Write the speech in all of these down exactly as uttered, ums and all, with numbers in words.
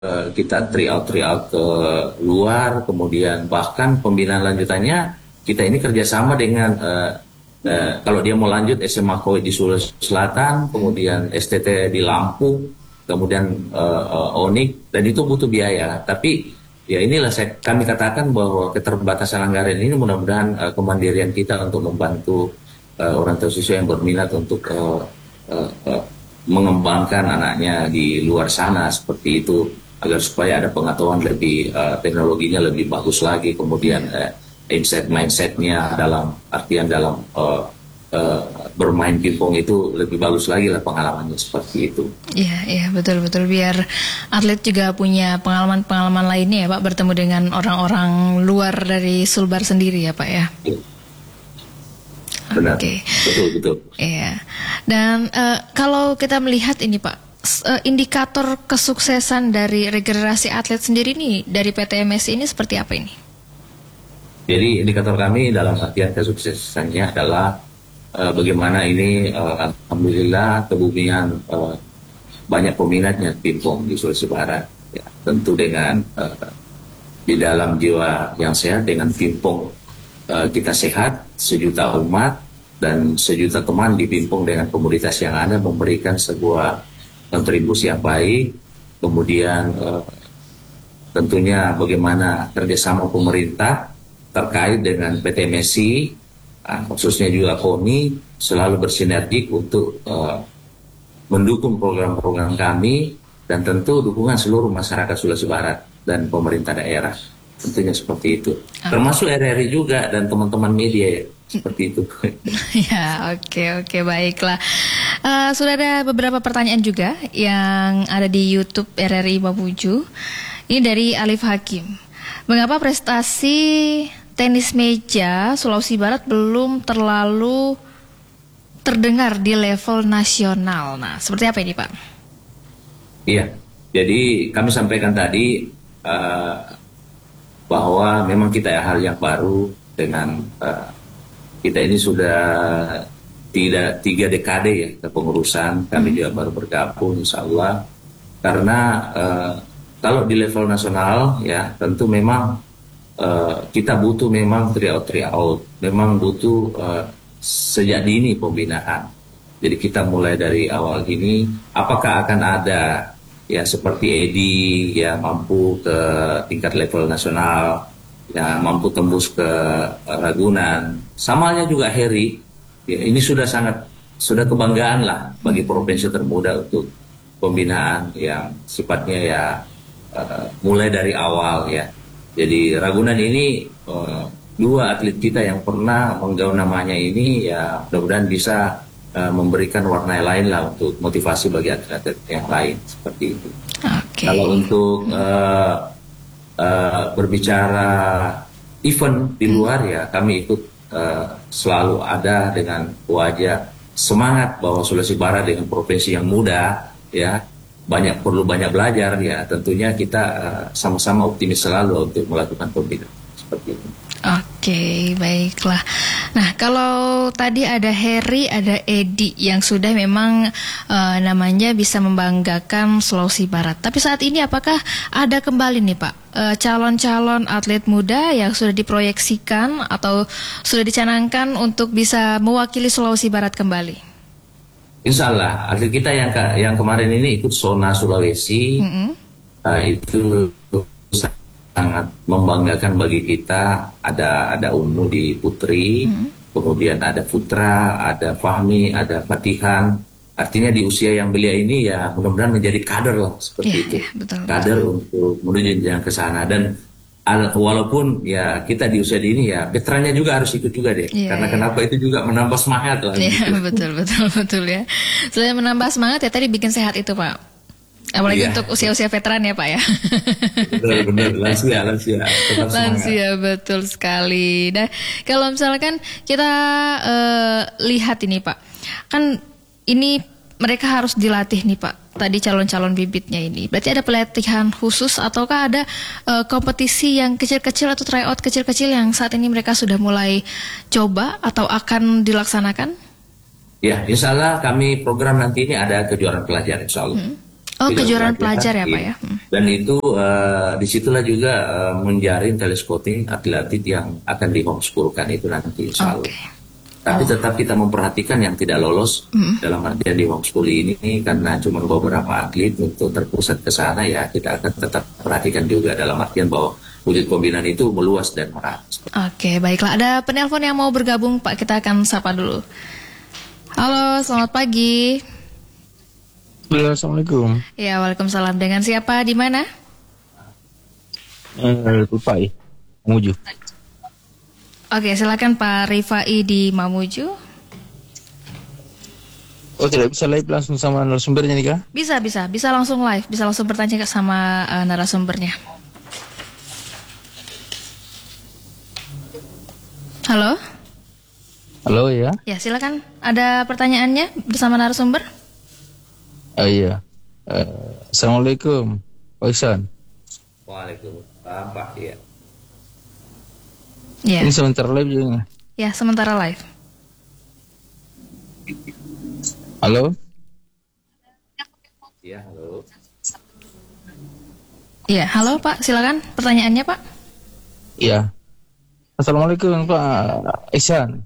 uh, kita tryout tryout ke luar, kemudian bahkan pembinaan lanjutannya kita ini kerjasama dengan uh, uh, kalau dia mau lanjut S M A Koi di Sulawesi Selatan, kemudian S T T di Lampung, kemudian uh, uh, O N I K, dan itu butuh biaya. Tapi ya inilah saya, kami katakan bahwa keterbatasan anggaran ini mudah-mudahan uh, kemandirian kita untuk membantu uh, orang tua siswa yang berminat untuk uh, uh, uh, mengembangkan anaknya di luar sana seperti itu, agar supaya ada pengetahuan lebih uh, teknologinya lebih bagus lagi, kemudian uh, mindset mindsetnya dalam artian dalam uh, uh, bermain pingpong itu lebih bagus lagi lah pengalamannya seperti itu. Iya, iya betul betul, biar atlet juga punya pengalaman-pengalaman lainnya ya Pak, bertemu dengan orang-orang luar dari Sulbar sendiri ya Pak ya. Ya. Benar. Oke. Betul betul. Iya. Dan uh, kalau kita melihat ini Pak, uh, indikator kesuksesan dari regenerasi atlet sendiri nih dari P T M S I ini seperti apa ini? Jadi indikator kami dalam artian kesuksesannya adalah uh, bagaimana ini uh, alhamdulillah kebumian uh, banyak peminatnya pingpong di Sulawesi Barat. Ya, tentu dengan uh, di dalam jiwa yang sehat, dengan pingpong uh, kita sehat, sejuta umat dan sejuta teman di pingpong dengan komunitas yang ada memberikan sebuah kontribusi yang baik. Kemudian uh, tentunya bagaimana kerjasama pemerintah terkait dengan P T M S I, uh, khususnya juga K O N I, selalu bersinergi untuk uh, mendukung program-program kami, dan tentu dukungan seluruh masyarakat Sulawesi Barat dan pemerintah daerah. Tentunya seperti itu. Okay. Termasuk R R I juga dan teman-teman media ya, seperti itu. Ya, oke okay, oke okay, baiklah. Uh, sudah ada beberapa pertanyaan juga yang ada di YouTube R R I Mamuju. Ini dari Alif Hakim. Mengapa prestasi tenis meja Sulawesi Barat belum terlalu terdengar di level nasional? Nah, seperti apa ini Pak? Iya, jadi kami sampaikan tadi uh, bahwa memang kita hal yang baru dengan uh, kita ini sudah tidak tiga dekade ya kepengurusan, kami juga baru bergabung insya Allah. Karena uh, kalau di level nasional ya tentu memang uh, kita butuh memang tryout tryout, memang butuh uh, sejak dini pembinaan. Jadi kita mulai dari awal ini, apakah akan ada ya seperti Edi ya mampu ke tingkat level nasional, ya mampu tembus ke Ragunan. Sama halnya juga Heri, ya ini sudah sangat sudah kebanggaan lah bagi provinsi termuda untuk pembinaan yang sifatnya ya uh, mulai dari awal ya. Jadi Ragunan ini uh, dua atlet kita yang pernah menggaung namanya ini ya mudah-mudahan bisa Uh, memberikan warna lain lah untuk motivasi bagi atlet-atlet yang lain seperti itu. Okay. Kalau untuk uh, uh, berbicara event di luar ya kami ikut uh, selalu ada dengan wajah semangat bahwa Sulawesi Barat dengan provinsi yang muda ya banyak perlu banyak belajar ya, tentunya kita uh, sama-sama optimis selalu untuk melakukan pembinaan seperti itu. Oke, baiklah. Nah, kalau tadi ada Heri, ada Edi yang sudah memang uh, namanya bisa membanggakan Sulawesi Barat. Tapi saat ini apakah ada kembali nih Pak uh, calon-calon atlet muda yang sudah diproyeksikan atau sudah dicanangkan untuk bisa mewakili Sulawesi Barat kembali? Insya Allah, atlet kita yang ke, yang kemarin ini ikut Zona Sulawesi, mm-hmm. uh, itu sangat membanggakan bagi kita. Ada ada Unu di Putri, hmm. kemudian ada Putra, ada Fahmi, ada Fatihan. Artinya di usia yang belia ini ya mudah-mudahan menjadi kader lah seperti yeah, itu, yeah, betul, kader betul. Untuk menuju yang ke sana. Dan al, walaupun ya kita di usia ini ya veterannya juga harus ikut juga deh, yeah, karena yeah. kenapa itu juga menambah semangat lah. Yeah, gitu. Betul betul betul ya. Selain menambah semangat ya tadi bikin sehat itu Pak. Apalagi iya. Untuk usia-usia veteran ya Pak ya. Benar-benar lansia, lansia. Lansia betul sekali. Nah kalau misalkan kita uh, lihat ini Pak, kan ini mereka harus dilatih nih Pak. Tadi calon-calon bibitnya ini, berarti ada pelatihan khusus ataukah ada uh, kompetisi yang kecil-kecil atau tryout kecil-kecil yang saat ini mereka sudah mulai coba atau akan dilaksanakan? Ya, insya Allah kami program nanti ini ada kejuaraan pelajar insya Allah. Hmm. Oh, kejuaraan pelajar ya, Pak ya. Hmm. Dan itu uh, disitulah juga uh, menjaring teleskoping atlet-atlet yang akan di homeschoolkan itu nanti selalu. Okay. Tapi tetap kita memperhatikan yang tidak lolos mm. dalam artian di homeschool ini karena cuma beberapa atlet untuk terpusat ke sana, ya kita akan tetap perhatikan juga dalam artian bahwa wujud pembinaan itu meluas dan merata. Oke, baiklah. Ada penelpon yang mau bergabung, Pak. Kita akan sapa dulu. Halo, selamat pagi. Assalamualaikum. Ya, waalaikumsalam. Dengan siapa? Di mana? Eh, Rifai, Mamuju. Oke, silakan Pak Rifai di Mamuju. Oh, tidak bisa live langsung sama narasumbernya nih, Kak? Bisa, bisa. Bisa langsung live. Bisa langsung bertanya sama uh, narasumbernya. Halo? Halo, ya? Ya, silakan. Ada pertanyaannya bersama narasumber? Oh iya. Uh, Assalamualaikum, Pak Ihsan. Waalaikumsalam, Pak. Iya. Ya. Ini sebentar live juga. Ya, sementara live. Halo? Iya, halo. Iya, halo Pak. Silakan pertanyaannya, Pak. Iya. Assalamualaikum, Pak Ihsan.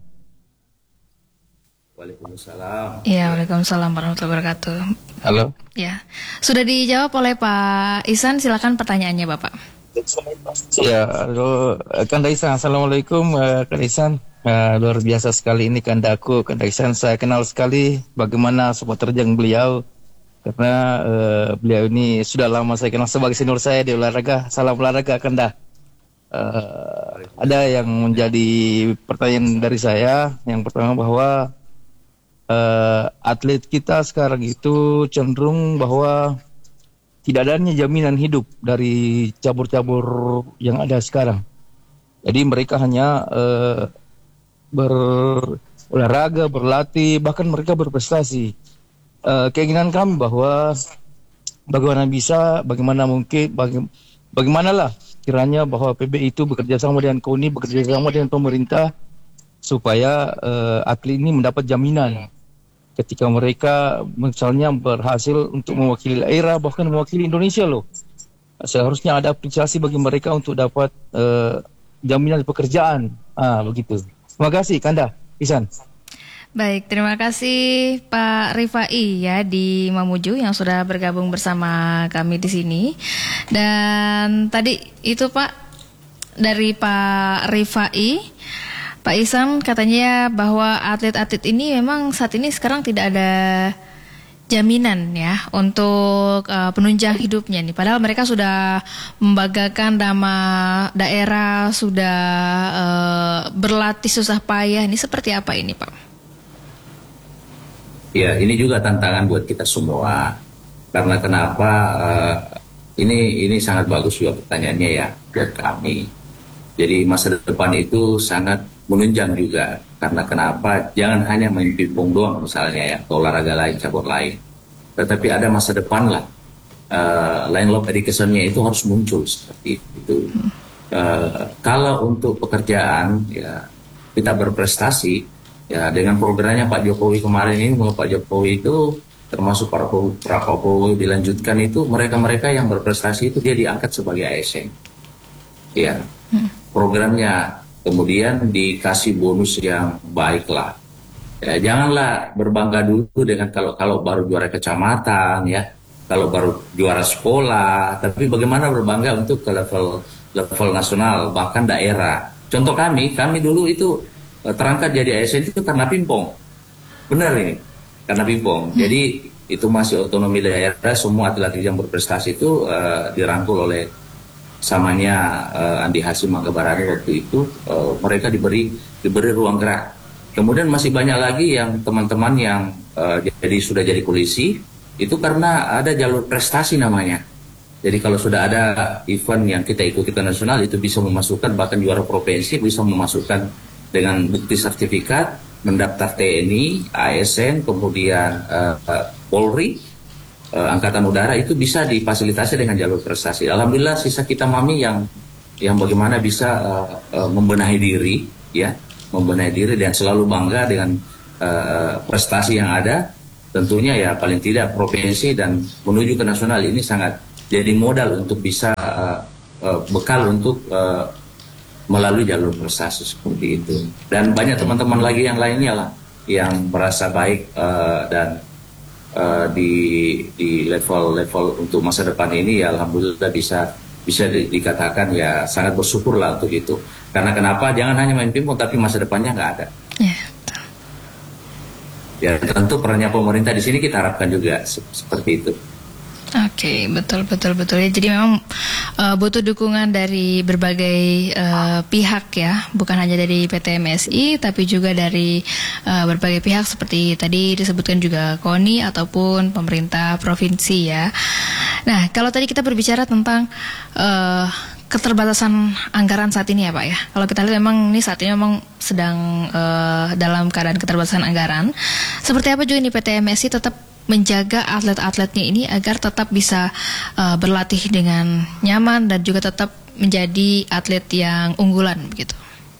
Waalaikumsalam. Iya, waalaikumsalam warahmatullahi wabarakatuh. Halo? Ya, sudah dijawab oleh Pak Ihsan. Silakan pertanyaannya, Bapak. Ya, halo, Kanda Ihsan. Assalamualaikum, uh, Kanda Ihsan. Uh, luar biasa sekali ini Kanda aku, Kanda Ihsan. Saya kenal sekali bagaimana sebuah terjang beliau. Karena uh, beliau ini sudah lama saya kenal sebagai senior saya di olahraga. Salam olahraga, Kanda. Uh, ada yang menjadi pertanyaan dari saya. Yang pertama bahwa uh, atlet kita sekarang itu cenderung bahwa tidak adanya jaminan hidup dari cabur-cabur yang ada sekarang. Jadi mereka hanya uh, berolahraga, berlatih, bahkan mereka berprestasi. Uh, keinginan kami bahwa bagaimana bisa, bagaimana mungkin, baga bagaimanalah kiranya bahwa P B itu bekerja sama dengan K O N I, bekerja sama dengan pemerintah supaya uh, atlet ini mendapat jaminan. Ketika mereka misalnya berhasil untuk mewakili daerah, bahkan mewakili Indonesia loh. Seharusnya ada apresiasi bagi mereka untuk dapat uh, jaminan pekerjaan. Ah, begitu. Terima kasih, Kanda Ihsan. Baik, terima kasih Pak Rifai ya di Mamuju yang sudah bergabung bersama kami di sini. Dan tadi itu Pak dari Pak Rifai, Pak Ihsan katanya bahwa atlet-atlet ini memang saat ini sekarang tidak ada jaminan ya untuk uh, penunjang hidupnya nih. Padahal mereka sudah membanggakan nama daerah, sudah uh, berlatih susah payah. Ini seperti apa ini, Pak? Ya, ini juga tantangan buat kita semua. Karena kenapa? Uh, ini ini sangat bagus juga pertanyaannya ya buat kami. Jadi masa depan itu sangat menunjang juga. Karena kenapa? Jangan hanya main pingpong doang misalnya ya, atau olahraga lain, cabur lain. Tetapi ada masa depan lah. Uh, line of education-nya itu harus muncul seperti itu. Uh, kalau untuk pekerjaan, ya kita berprestasi, ya dengan programnya Pak Jokowi kemarin ini, Pak Jokowi itu termasuk para Prabowo dilanjutkan itu, mereka-mereka yang berprestasi itu dia diangkat sebagai A S N. Ya, programnya. Kemudian dikasih bonus yang baik lah. Ya, janganlah berbangga dulu dengan kalau kalau baru juara kecamatan ya, kalau baru juara sekolah. Tapi bagaimana berbangga untuk ke level level nasional bahkan daerah. Contoh kami, kami dulu itu terangkat jadi A S N itu karena pingpong. Benar ini, karena pingpong. Hmm. Jadi itu masih otonomi daerah. Semua atlet yang berprestasi itu uh, dirangkul oleh samanya uh, Andi Hasim Manggabarani waktu itu, uh, mereka diberi diberi ruang gerak. Kemudian masih banyak lagi yang teman-teman yang uh, jadi sudah jadi polisi itu karena ada jalur prestasi namanya. Jadi kalau sudah ada event yang kita ikuti ke nasional itu bisa memasukkan, bahkan juara provinsi bisa memasukkan dengan bukti sertifikat, mendaftar T N I, A S N, kemudian uh, uh, Polri. Uh, Angkatan Udara itu bisa difasilitasi dengan jalur prestasi. Alhamdulillah sisa kita mami yang yang bagaimana bisa uh, uh, membenahi diri, ya, membenahi diri dan selalu bangga dengan uh, prestasi yang ada. tentunya ya paling tidak provinsi dan menuju ke nasional ini sangat jadi modal untuk bisa uh, uh, bekal untuk uh, melalui jalur prestasi seperti itu. Dan banyak teman-teman lagi yang lainnya lah yang merasa baik uh, dan uh, di di level-level untuk masa depan ini ya alhamdulillah bisa bisa di, dikatakan ya sangat bersyukur lah untuk itu. Karena kenapa? Jangan hanya main pingpong tapi masa depannya nggak ada. Ya. Ya tentu perannya pemerintah di sini kita harapkan juga se seperti itu. Oke, betul betul betul ya. Jadi memang uh, butuh dukungan dari berbagai uh, pihak ya, bukan hanya dari P T M S I, tapi juga dari uh, berbagai pihak seperti tadi disebutkan juga K O N I ataupun pemerintah provinsi ya. Nah, kalau tadi kita berbicara tentang uh, keterbatasan anggaran saat ini ya Pak ya. Kalau kita lihat memang ini saat ini memang sedang uh, dalam keadaan keterbatasan anggaran. Seperti apa juga ini P T M S I tetap menjaga atlet-atletnya ini agar tetap bisa uh, berlatih dengan nyaman dan juga tetap menjadi atlet yang unggulan begitu.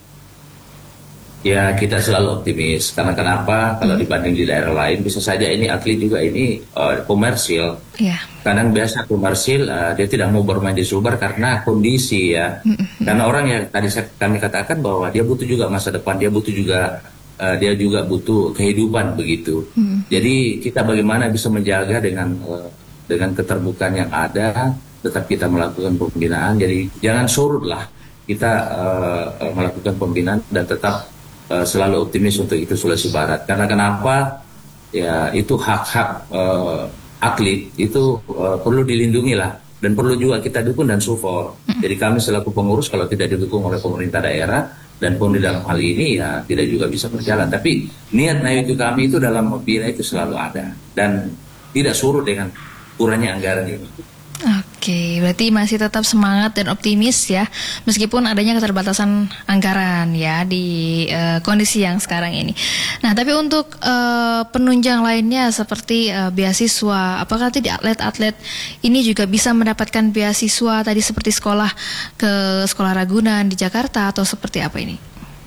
Ya kita selalu optimis karena kenapa kalau dibanding di daerah lain bisa saja ini atlet juga ini uh, komersil. Yeah. Kadang biasa komersil uh, dia tidak mau bermain di Sulbar karena kondisi ya. Mm-hmm. Karena orang yang tadi saya, kami katakan bahwa dia butuh juga masa depan, dia butuh juga uh, dia juga butuh kehidupan begitu. Mm-hmm. Jadi kita bagaimana bisa menjaga dengan uh, dengan keterbukaan yang ada, tetap kita melakukan pembinaan. Jadi jangan surut lah kita uh, melakukan pembinaan dan tetap Uh, selalu optimis untuk itu Sulawesi Barat. Karena kenapa? Ya itu hak-hak uh, atlet itu uh, perlu dilindungi lah dan perlu juga kita dukung dan support. Jadi kami selaku pengurus kalau tidak didukung oleh pemerintah daerah dan pun di dalam hal ini ya tidak juga bisa berjalan. Tapi niat itu kami itu dalam membina itu selalu ada dan tidak surut dengan kurangnya anggaran ini. Oke, berarti masih tetap semangat dan optimis ya, meskipun adanya keterbatasan anggaran ya di uh, kondisi yang sekarang ini. Nah, tapi untuk uh, penunjang lainnya seperti uh, beasiswa, apakah nanti atlet-atlet ini juga bisa mendapatkan beasiswa tadi seperti sekolah ke Sekolah Ragunan di Jakarta atau seperti apa ini?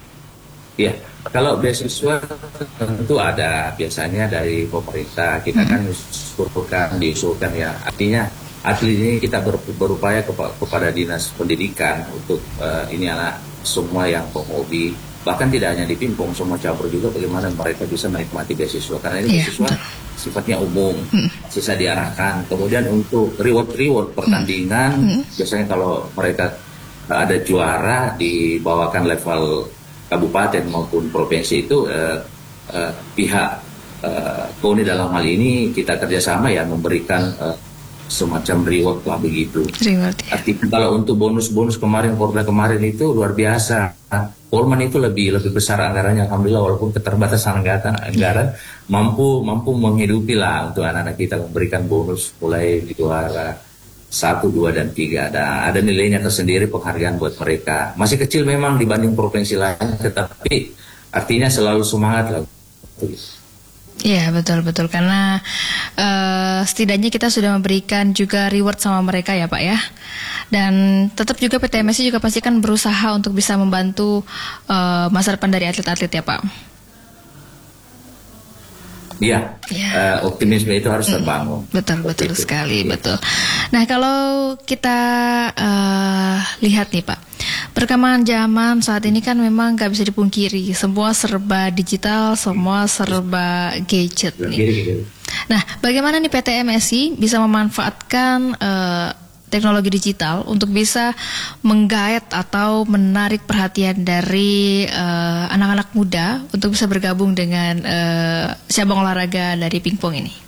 Iya, kalau beasiswa tentu ada biasanya dari pemerintah kita hmm. kan diusulkan, diusulkan ya, artinya atlet ini kita ber, berupaya kepa, kepada dinas pendidikan untuk uh, ini anak semua yang penghobi, bahkan tidak hanya di pingpong, semua cabur juga bagaimana mereka bisa menikmati beasiswa karena ini yeah. beasiswa sifatnya umum, mm. bisa diarahkan. Kemudian untuk reward-reward pertandingan, mm. biasanya kalau mereka uh, ada juara dibawakan level kabupaten maupun provinsi itu uh, uh, pihak uh, K O N I dalam hal ini kita kerjasama ya memberikan uh, semacam reward lah begitu. Reward, ya. Artinya kalau untuk bonus-bonus kemarin, Porda kemarin itu luar biasa. Polman itu lebih lebih besar anggarannya, alhamdulillah walaupun keterbatasan anggaran, anggaran mampu mampu menghidupi lah untuk anak-anak kita memberikan bonus mulai di juara satu, dua dan tiga. Ada ada nilainya tersendiri penghargaan buat mereka. Masih kecil memang dibanding provinsi lain, tetapi artinya selalu semangat lah. Iya betul-betul karena uh, setidaknya kita sudah memberikan juga reward sama mereka ya Pak ya. Dan tetap juga P T M S I juga pasti kan berusaha untuk bisa membantu uh, masa depan dari atlet-atlet ya Pak. Iya, ya. uh, optimisme itu harus terbangun. Mm, betul, betul itu. sekali, ya. betul. Nah kalau kita uh, lihat nih Pak, perkembangan zaman saat ini kan memang nggak bisa dipungkiri, semua serba digital, semua serba gadget nih. Nah, bagaimana nih P T M S I bisa memanfaatkan uh, teknologi digital untuk bisa menggait atau menarik perhatian dari uh, anak-anak muda untuk bisa bergabung dengan uh, cabang olahraga dari pingpong ini?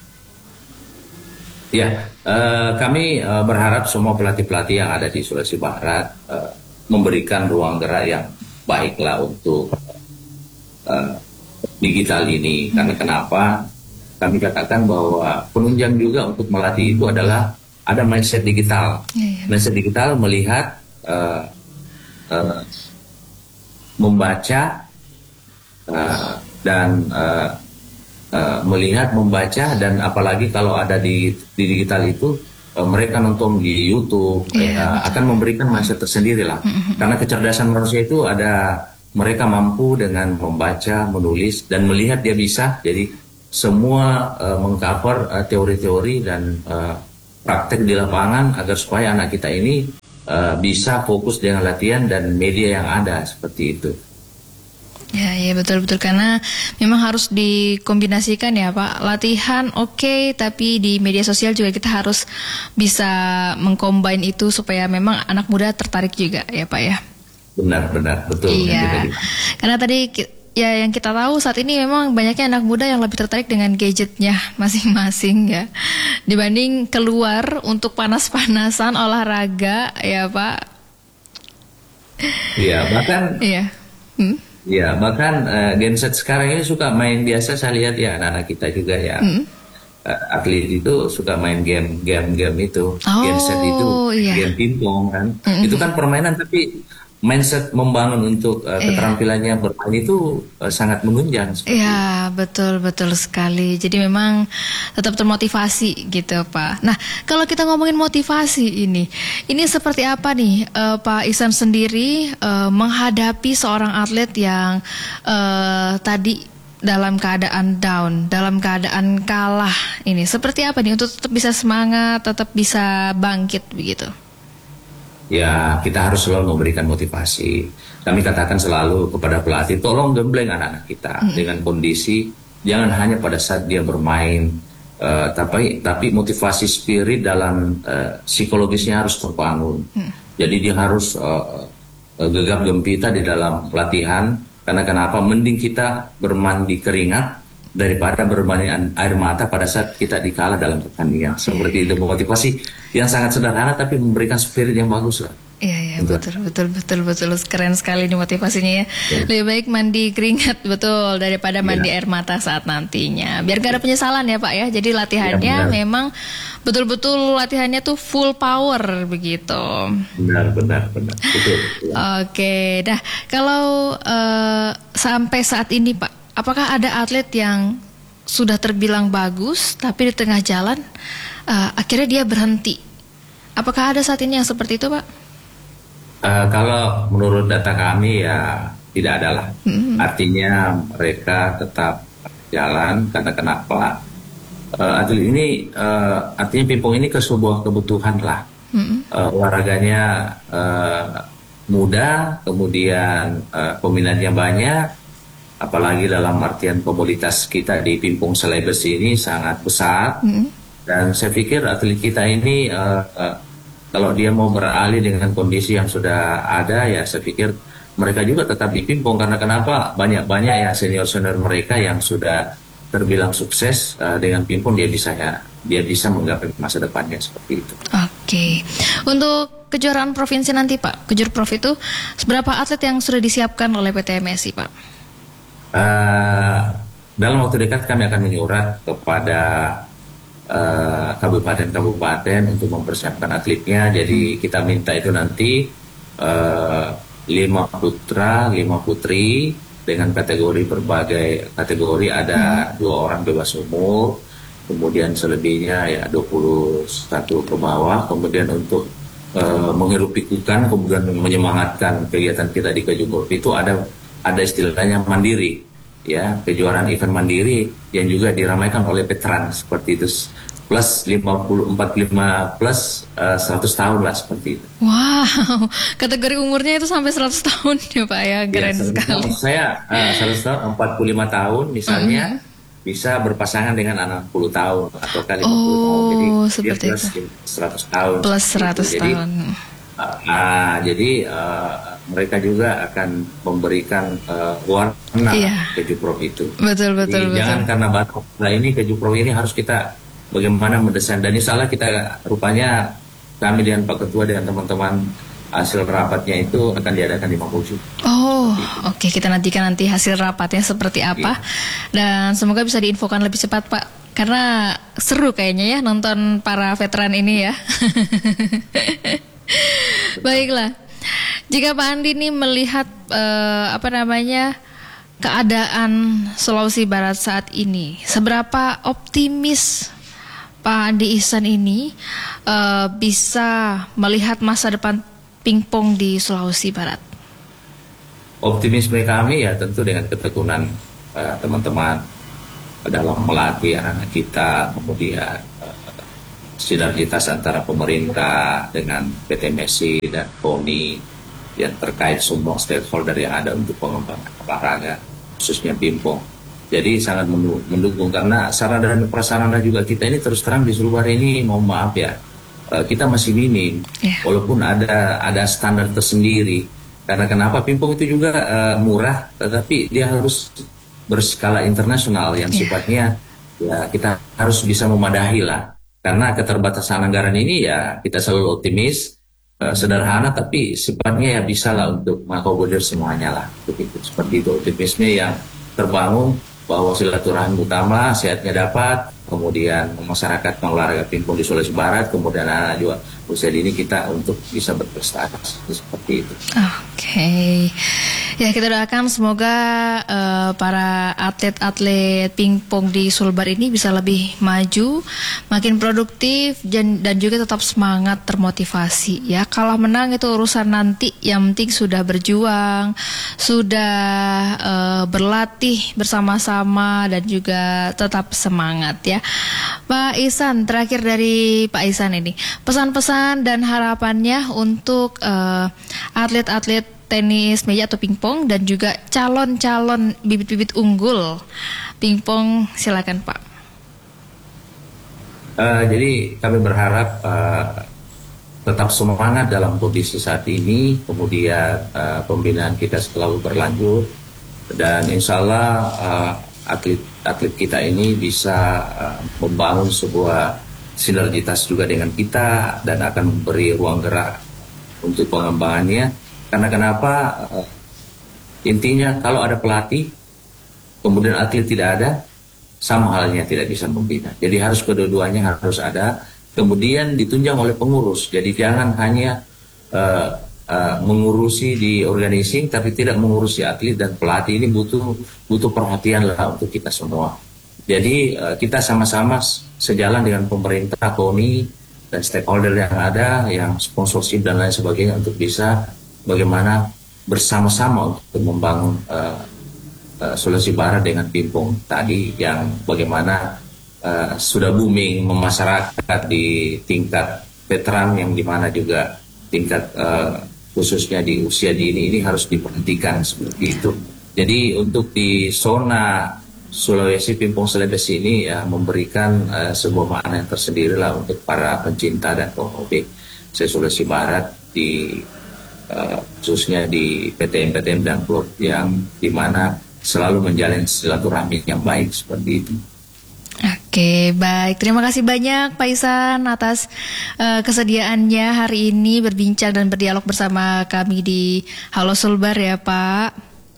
Ya, uh, kami uh, berharap semua pelatih-pelatih yang ada di Sulawesi Barat uh, memberikan ruang gerak yang baiklah untuk uh, digital ini. Hmm. Karena kenapa? Kami katakan bahwa penunjang juga untuk melatih itu adalah ada mindset digital. Ya, ya. Mindset digital melihat, uh, uh, membaca, uh, dan uh, uh, melihat, membaca, dan apalagi kalau ada di, di digital itu, uh, mereka nonton di YouTube, ya, uh, akan memberikan mindset tersendiri lah. Mm-hmm. Karena kecerdasan manusia itu ada, mereka mampu dengan membaca, menulis, dan melihat dia bisa. Jadi semua uh, mengcover uh, teori-teori dan uh, praktek di lapangan agar supaya anak kita ini uh, bisa fokus dengan latihan dan media yang ada seperti itu. Ya, ya betul-betul, karena memang harus dikombinasikan ya Pak. Latihan oke, okay, tapi di media sosial juga kita harus bisa mengcombine itu supaya memang anak muda tertarik juga ya Pak ya. Benar-benar, betul. Iya, karena tadi ya yang kita tahu saat ini memang banyaknya anak muda yang lebih tertarik dengan gadgetnya masing-masing ya, dibanding keluar untuk panas-panasan olahraga ya Pak. Iya, bahkan Iya. Hmm? Ya, bahkan uh, genset sekarang ini suka main biasa, saya lihat ya anak-anak kita juga ya. Mm. Uh, atlet itu suka main game game game itu. Oh, genset itu iya. game pingpong kan. Mm-hmm. Itu kan permainan tapi mindset membangun untuk uh, keterampilannya bermain itu uh, sangat menunjang. Iya, betul betul sekali. Jadi memang tetap termotivasi gitu Pak. Nah, kalau kita ngomongin motivasi ini, ini seperti apa nih uh, Pak Ihsan sendiri uh, menghadapi seorang atlet yang uh, tadi dalam keadaan down, dalam keadaan kalah ini? Seperti apa nih untuk tetap bisa semangat, tetap bisa bangkit begitu? Ya, kita harus selalu memberikan motivasi. Kami katakan selalu kepada pelatih, tolong gembleng anak-anak kita mm. dengan kondisi, jangan hanya pada saat dia bermain, uh, tapi tapi motivasi spirit dalam uh, psikologisnya harus terbangun. Mm. Jadi dia harus uh, gegap gempita di dalam pelatihan, karena kenapa? Mending kita bermandi keringat daripada bermain air mata pada saat kita dikalah dalam pertandingan. Seperti itu, motivasi yang sangat sederhana tapi memberikan spirit yang bagus lah. Iya, iya, betul, betul, betul, betul, keren sekali nih motivasinya ya. Ya. Lebih baik mandi keringat betul daripada mandi ya. air mata saat nantinya. Biar gak ada penyesalan ya Pak ya. Jadi latihannya ya, memang betul-betul latihannya tuh full power begitu. Benar, benar, benar. Betul. Ya. Oke, dah kalau uh, sampai saat ini Pak, apakah ada atlet yang sudah terbilang bagus tapi di tengah jalan uh, akhirnya dia berhenti? Apakah ada saat ini yang seperti itu Pak? Uh, kalau menurut data kami ya tidak ada lah. Mm-hmm. Artinya mereka tetap jalan karena kenapa? Uh, atlet ini uh, artinya pingpong ini ke sebuah kebutuhan lah. Mm-hmm. Uh, olahraganya uh, mudah, kemudian uh, peminatnya banyak. Apalagi dalam artian komoditas kita di pingpong selebes ini sangat besar. Mm-hmm. Dan saya pikir atlet kita ini uh, uh, kalau dia mau beralih dengan kondisi yang sudah ada, ya saya pikir mereka juga tetap di pingpong. Karena kenapa? Banyak-banyak ya senior-senior mereka yang sudah terbilang sukses uh, dengan pingpong, dia bisa ya dia bisa menggapai masa depannya seperti itu. Oke, untuk kejuaraan provinsi nanti Pak, Kejurprov itu seberapa atlet yang sudah disiapkan oleh P T M S I Pak? Uh, dalam waktu dekat kami akan menyurat kepada Uh, kabupaten-kabupaten untuk mempersiapkan atletnya. Jadi kita minta itu nanti uh, lima putra, lima putri dengan kategori berbagai kategori. Ada hmm. dua orang bebas umur, kemudian selebihnya ya dua puluh satu ke bawah. Kemudian untuk uh, menghirup pikirkan, kemudian menyemangatkan kegiatan kita di Kejurprov itu ada ada istilahnya mandiri. Ya, kejuaraan event mandiri yang juga diramaikan oleh veteran seperti itu, plus lima puluh empat puluh lima plus uh, seratus tahun lah seperti itu. Wow, kategori umurnya itu sampai seratus tahun ya Pak ya, keren ya, sekali. Saya uh, seratus tahun, empat puluh lima tahun misalnya uh-huh. bisa berpasangan dengan enam puluh tahun atau kali lima puluh oh, tahun, jadi seperti dia plus itu. seratus tahun. Plus seratus gitu. tahun. Jadi, uh, uh, jadi uh, mereka juga akan memberikan uh, warna iya. Kejurprov itu. Betul, betul, Jadi, betul. Jangan karena batok nah ini Kejurprov ini harus kita bagaimana mendesain. Dan insya Allah kita rupanya kami dengan Pak Ketua dan teman-teman hasil rapatnya itu akan diadakan di Mamuju. Oh, oke, okay. Kita nantikan nanti hasil rapatnya seperti apa. Iya. Dan semoga bisa diinfokan lebih cepat Pak. Karena seru kayaknya ya nonton para veteran ini ya. Baiklah. Jika Pak Andi nih melihat uh, apa namanya keadaan Sulawesi Barat saat ini, seberapa optimis Pak Andi Ihsan ini uh, bisa melihat masa depan pingpong di Sulawesi Barat? Optimisme kami ya tentu dengan ketekunan uh, teman-teman dalam melatih anak-anak kita, kemudian uh, sinergitas antara pemerintah dengan P T M S I dan P O N I yang terkait semua stakeholder yang ada untuk pengembangan olahraga, khususnya pingpong. Jadi sangat mendukung karena sarana dan prasarana juga kita ini terus terang di Sulbar ini, mohon maaf ya, uh, kita masih minim, yeah. Walaupun ada ada standar tersendiri. Karena kenapa pingpong itu juga uh, murah, tetapi dia harus berskala internasional yang sifatnya ya kita harus bisa memadahi lah. Karena keterbatasan anggaran ini ya kita selalu optimis, uh, sederhana tapi sifatnya ya bisa lah untuk mengakomodir semuanya lah. Begitu, seperti itu optimisme yang terbangun bahwa silaturahmi utama, sehatnya dapat, kemudian masyarakat olahraga pingpong di Sulawesi Barat, kemudian anak juga usia dini kita untuk bisa berprestasi seperti itu. Oke, okay. Ya kita doakan semoga uh, para atlet-atlet pingpong di Sulbar ini bisa lebih maju, makin produktif dan, dan juga tetap semangat, termotivasi. Ya kalah menang itu urusan nanti, yang penting sudah berjuang, sudah uh, berlatih bersama-sama dan juga tetap semangat ya. Pak Ihsan, terakhir dari Pak Ihsan ini, pesan-pesan dan harapannya untuk uh, atlet-atlet tenis meja atau pingpong dan juga calon-calon bibit-bibit unggul pingpong, silakan Pak. Uh, jadi kami berharap uh, tetap semangat dalam kondisi saat ini, kemudian uh, pembinaan kita selalu berlanjut dan insya Allah uh, atlet atlet kita ini bisa uh, membangun sebuah sinergitas juga dengan kita dan akan memberi ruang gerak untuk pengembangannya. Karena kenapa? Uh, intinya kalau ada pelatih, kemudian atlet tidak ada, sama halnya tidak bisa membina. Jadi harus kedua-duanya harus ada, kemudian ditunjang oleh pengurus. Jadi jangan hanya uh, uh, mengurusi di organizing, tapi tidak mengurusi atlet dan pelatih. Ini butuh butuh perhatian lah untuk kita semua. Jadi uh, kita sama-sama sejalan dengan pemerintah, P O N I dan stakeholder yang ada, yang sponsorship dan lain sebagainya untuk bisa bagaimana bersama-sama untuk membangun uh, uh, Sulawesi Barat dengan pingpong tadi yang bagaimana uh, sudah booming memasyarakat di tingkat veteran yang dimana juga tingkat uh, khususnya di usia dini ini harus diperhatikan seperti itu. Jadi untuk di zona Sulawesi Pingpong Celebes ini ya memberikan uh, sebuah makna yang tersendiri lah untuk para pencinta dan penghobi Sulawesi Barat di Uh, khususnya di P T M P T M dan klub yang dimana selalu menjalin silaturahmi yang baik seperti itu. Oke, baik. Terima kasih banyak Pak Ihsan atas uh, kesediaannya hari ini berbincang dan berdialog bersama kami di Halo Sulbar ya Pak.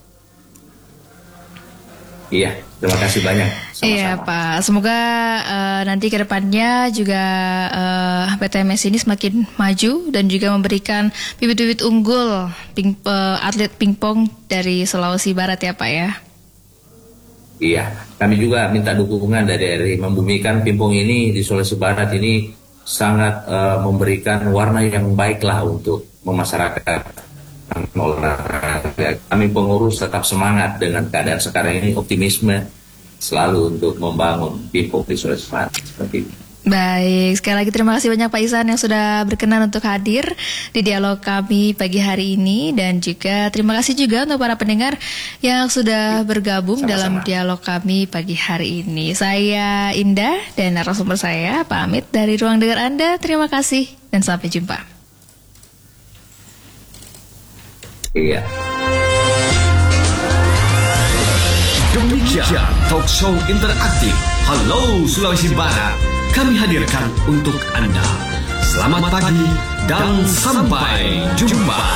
Iya, terima kasih banyak. Sama-sama. Iya Pak, semoga uh, nanti ke depannya juga uh, P T M S ini semakin maju dan juga memberikan bibit-bibit unggul ping, uh, atlet pingpong dari Sulawesi Barat ya Pak ya. Iya, kami juga minta dukungan dari R I membumikan pingpong ini di Sulawesi Barat ini sangat uh, memberikan warna yang baik lah untuk masyarakat. Kami pengurus tetap semangat dengan keadaan sekarang ini, optimisme selalu untuk membangun pingpong di Sulawesi Barat seperti ini. Baik, sekali lagi terima kasih banyak Pak Ihsan yang sudah berkenan untuk hadir di dialog kami pagi hari ini dan juga terima kasih juga untuk para pendengar yang sudah bergabung Sama-sama. dalam dialog kami pagi hari ini. Saya Indah dan narasumber saya pamit dari ruang dengar Anda. Terima kasih dan sampai jumpa. Iya. Demikian talk show interaktif Halo Sulawesi Barat kami hadirkan untuk Anda. Selamat pagi dan sampai jumpa.